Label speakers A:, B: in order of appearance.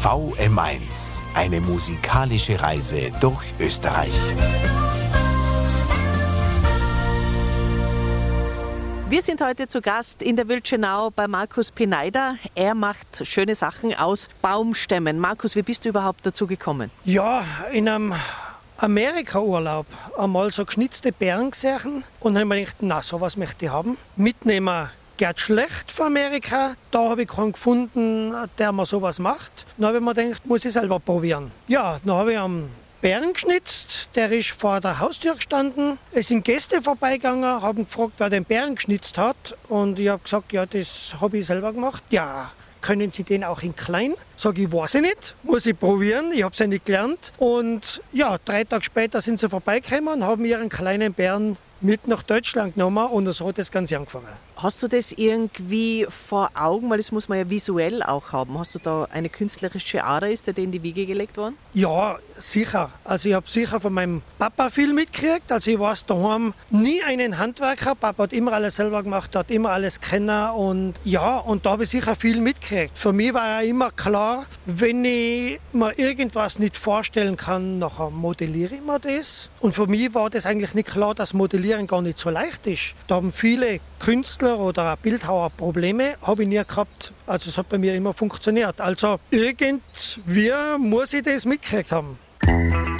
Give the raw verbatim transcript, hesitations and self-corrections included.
A: V M eins, eine musikalische Reise durch Österreich.
B: Wir sind heute zu Gast in der Wildschönau bei Markus Pineider. Er macht schöne Sachen aus Baumstämmen. Markus, wie bist du überhaupt dazu gekommen?
C: Ja, in einem Amerika-Urlaub einmal so geschnitzte Beeren gesehen und dann habe ich mir gedacht, na, sowas möchte ich haben. Mitnehmen geht schlecht von Amerika. Da habe ich keinen gefunden, der mir sowas macht. Dann habe ich mir gedacht, muss ich selber probieren. Ja, dann habe ich am Bären geschnitzt, der ist vor der Haustür gestanden. Es sind Gäste vorbeigegangen, haben gefragt, wer den Bären geschnitzt hat. Und ich habe gesagt, ja, das habe ich selber gemacht. Ja, können Sie den auch in klein? Sag ich, weiß ich nicht, muss ich probieren, ich habe es ja nicht gelernt. Und ja, drei Tage später sind sie vorbeigekommen und haben ihren kleinen Bären mit nach Deutschland genommen und so hat das Ganze angefangen.
B: Hast du das irgendwie vor Augen, weil das muss man ja visuell auch haben. Hast du da eine künstlerische Ader, ist dir in die Wiege gelegt worden?
C: Ja, sicher. Also ich habe sicher von meinem Papa viel mitgekriegt. Also ich weiß daheim nie einen Handwerker. Papa hat immer alles selber gemacht, hat immer alles kennen und ja, und da habe ich sicher viel mitgekriegt. Für mich war ja immer klar, wenn ich mir irgendwas nicht vorstellen kann, nachher modelliere ich mir das. Und für mich war das eigentlich nicht klar, dass Modellieren gar nicht so leicht ist. Da haben viele Künstler oder Bildhauer Probleme, habe ich nie gehabt. Also es hat bei mir immer funktioniert. Also irgendwie muss ich das mitgekriegt haben.